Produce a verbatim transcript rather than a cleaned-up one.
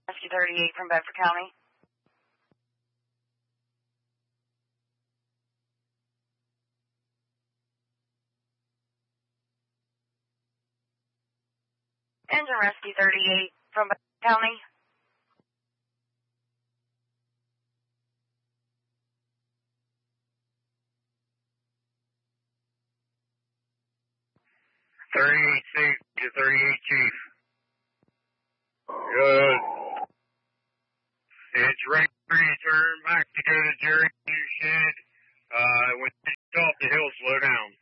Rescue thirty-eight from Bedford County. Engine Rescue thirty-eight from Bedford County. thirty-eight safe to thirty-eight chief. Good. It's ready to return back to go to Jerry shed. Uh, when you off the hill, slow down.